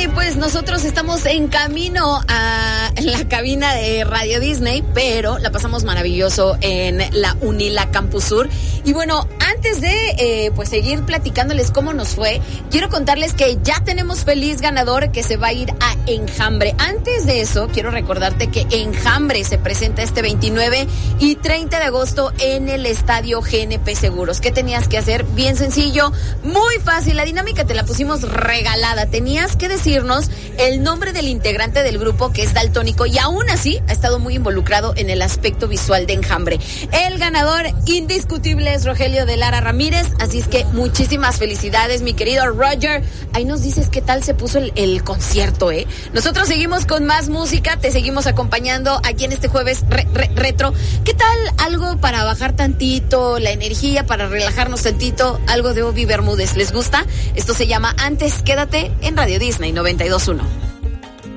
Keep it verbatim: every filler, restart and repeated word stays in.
pues nosotros estamos en camino a la cabina de Radio Disney, pero la pasamos maravilloso en la Unila Campus Sur. Y bueno, antes de eh, pues seguir platicándoles cómo nos fue, quiero contarles que ya tenemos feliz ganador que se va a ir a Enjambre. Antes de eso, quiero recordarte que Enjambre se presenta este veintinueve y treinta de agosto en el Estadio G N P Seguros. ¿Qué tenías que hacer? Bien sencillo, muy fácil. La dinámica te la pusimos regalada. Tenías que decirnos el nombre del integrante del grupo que es daltónico y aún así ha estado muy involucrado en el aspecto visual de Enjambre. El ganador indiscutible es Rogelio de Lara Ramírez, así es que muchísimas felicidades, mi querido Roger. Ahí nos dices qué tal se puso el, el concierto, ¿eh? Nosotros seguimos con más música, te seguimos acompañando aquí en este jueves re, re, retro. ¿Qué tal algo para bajar tantito la energía, para relajarnos tantito? Algo de Obi Bermúdez, ¿les gusta? Esto se llama Antes Quédate en Radio Disney noventa y dos punto uno.